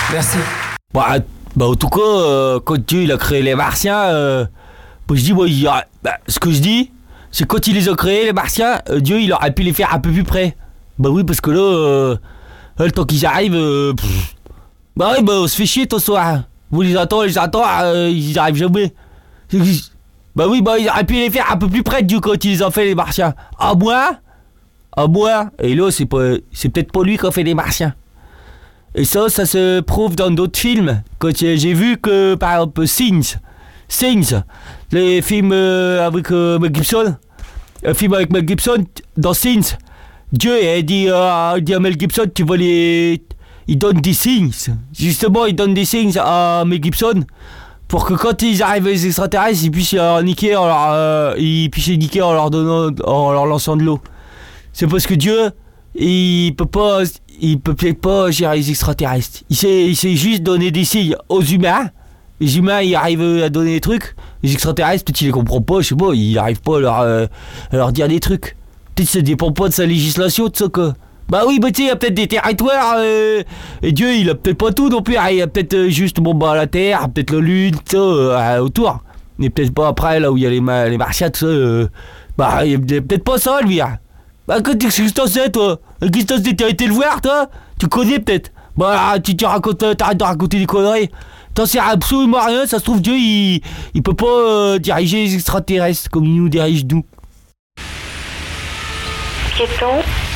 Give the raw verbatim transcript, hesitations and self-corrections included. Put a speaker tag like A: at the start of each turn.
A: Merci.
B: Bah, bah en tout cas, euh, quand Dieu il a créé les Martiens, euh, bah, je dis, moi, il a- bah, ce que je dis, c'est quand il les a créés, les Martiens, euh, Dieu il aurait pu les faire un peu plus près. Bah oui, parce que là, euh, là, le temps qu'ils arrivent, euh, pff, bah oui, bah on se fait chier ton soir. Vous les attendez, les attendez, euh, ils arrivent jamais. Bah oui, bah il aurait pu les faire un peu plus près, Dieu, quand il les a fait, les Martiens. À moi À moi Et là, c'est pas, c'est peut-être pas lui qui a fait les Martiens. Et ça, ça se prouve dans d'autres films. Quand j'ai vu que, par exemple, Things, Things, les films euh, avec euh, Mel Gibson, un film avec Mel Gibson, dans Things, Dieu il dit, euh, il dit à Mel Gibson, tu vas les... Il donne des things. Justement, il donne des things à Mel Gibson pour que quand ils arrivent les extraterrestres, ils puissent leur niquer en leur, euh, ils puissent les niquer en leur donnant, en leur lançant de l'eau. C'est parce que Dieu, il peut pas, il peut peut-être pas gérer les extraterrestres. Il sait, il sait juste donner des signes aux humains. Les humains, ils arrivent à donner des trucs. Les extraterrestres, peut-être ils les comprennent pas, je sais pas, ils arrivent pas à leur, euh, à leur dire des trucs. Peut-être ça dépend pas de sa législation, de ça que. Bah oui, bah tu sais, il y a peut-être des territoires, euh, et Dieu, il a peut-être pas tout non plus. Il y a peut-être euh, juste, bon bah la Terre, peut-être la Lune, tout ça, euh, autour. Mais peut-être pas après, là où il y a les, ma- les Martiens, tout ça. Euh, bah, il y a peut-être pas ça, lui. Hein. Bah, qu'est-ce que t'en sais, toi? Qu'est-ce que t'en sais? T'as été le voir, toi? Tu connais peut-être? Bah, tu te racontes, t'arrêtes de raconter des conneries. T'en sais absolument rien, ça se trouve, Dieu, il, il peut pas euh, diriger les extraterrestres comme il nous dirige, nous.
C: Piéton.